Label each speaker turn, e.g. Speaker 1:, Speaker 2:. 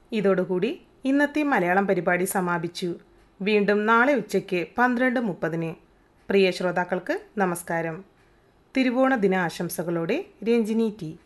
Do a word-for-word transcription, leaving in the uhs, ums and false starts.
Speaker 1: ഇതോടുകൂടി ഇന്നത്തെ മലയാളം പരിപാടി സമാപിച്ചു. വീണ്ടും നാളെ ഉച്ചയ്ക്ക് പന്ത്രണ്ട് മുപ്പതിന്. പ്രിയ ശ്രോതാക്കൾക്ക് നമസ്കാരം. തിരുവോണ ദിന ആശംസകളോടെ രഞ്ജിനി ടി.